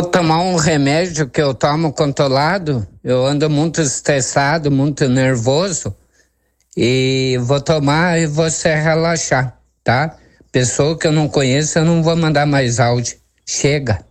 Vou tomar um remédio que eu tomo controlado. Eu ando muito estressado, muito nervoso. E vou tomar e você relaxar, tá? Pessoa que eu não conheço, eu não vou mandar mais áudio. Chega.